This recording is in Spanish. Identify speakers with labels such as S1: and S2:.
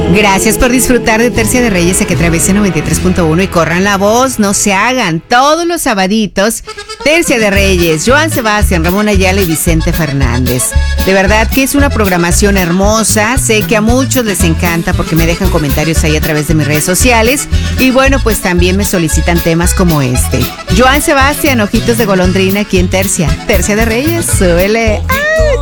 S1: Gracias por disfrutar de Tercia de Reyes aquí a través de 93.1 y corran la voz, no se hagan. Todos los sabaditos, Tercia de Reyes, Joan Sebastián, Ramón Ayala y Vicente Fernández. De verdad que es una programación hermosa, sé que a muchos les encanta porque me dejan comentarios ahí a través de mis redes sociales y bueno, pues también me solicitan temas como este. Joan Sebastián, Ojitos de Golondrina aquí en Tercia de Reyes, súbele. ¡Ay!